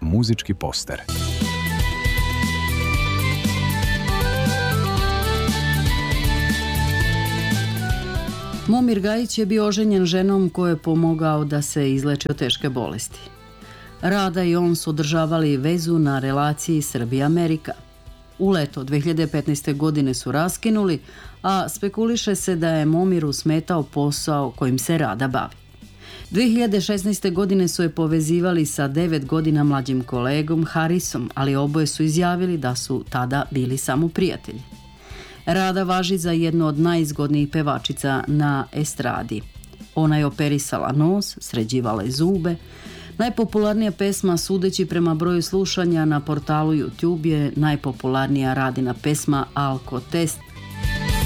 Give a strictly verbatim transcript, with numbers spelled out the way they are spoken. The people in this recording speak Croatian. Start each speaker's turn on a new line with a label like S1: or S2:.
S1: muzički poster.
S2: Momir Gajić je bio oženjen ženom kojoj je pomogao da se izleči od teške bolesti. Rada i on su održavali vezu na relaciji Srbija-Amerika. U leto dve hiljade petnaeste. godine su raskinuli, a spekuliše se da je Momiru smetao posao kojim se Rada bavi. dve hiljade šesnaeste. godine su je povezivali sa devet godina mlađim kolegom Harisom, ali oboje su izjavili da su tada bili samo prijatelji. Rada važi za jednu od najzgodnijih pevačica na estradi. Ona je operisala nos, sređivala je zube. Najpopularnija pesma, sudeći prema broju slušanja na portalu YouTube, je najpopularnija Radina pesma Alko Test,